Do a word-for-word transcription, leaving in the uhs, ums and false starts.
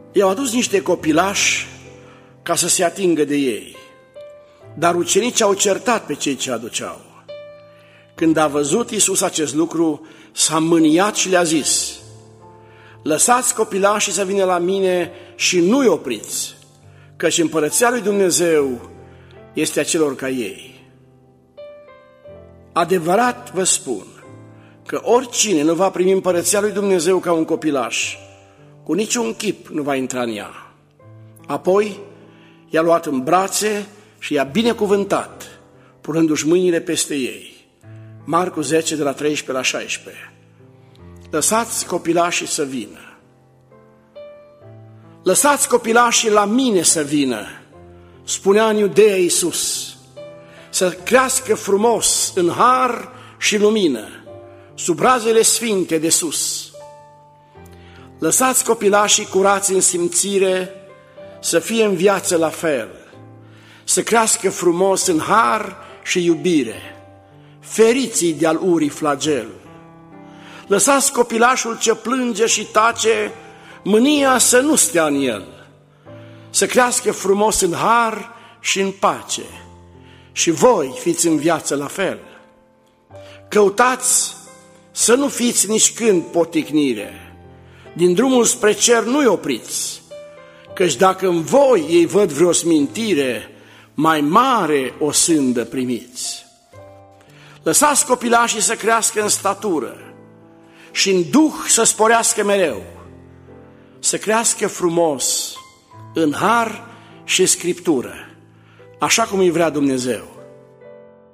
I-au adus niște copilași ca să se atingă de ei, dar ucenicii au certat pe cei ce aduceau. Când a văzut Iisus acest lucru, s-a mâniat și le-a zis: lăsați copilașii să vină la mine și nu-i opriți, căci împărăția lui Dumnezeu este a celor ca ei. Adevărat vă spun că oricine nu va primi împărăția lui Dumnezeu ca un copilaș, cu niciun chip nu va intra în ea. Apoi i-a luat în brațe și i-a binecuvântat, punându-și mâinile peste ei. Marcu zece, de la treisprezece la șaisprezece. Lăsați copilașii să vină. Lăsați copilașii la mine să vină, spunea în Iudeea Iisus, să crească frumos în har și lumină, sub razele sfinte de sus. Lăsați copilașii curați în simțire să fie în viață la fel, să crească frumos în har și iubire, feriți-i de-al urii flagel. Lăsați copilașul ce plânge și tace, mânia să nu stea în el, să crească frumos în har și în pace, și voi fiți în viață la fel. Căutați să nu fiți nici când poticnire, din drumul spre cer nu-i opriți, căci dacă în voi ei văd vreo smintire, mai mare o sândă primiți. Lăsați copilașii să crească în statură și în duh să sporească mereu, să crească frumos în har și scriptură, așa cum îi vrea Dumnezeu.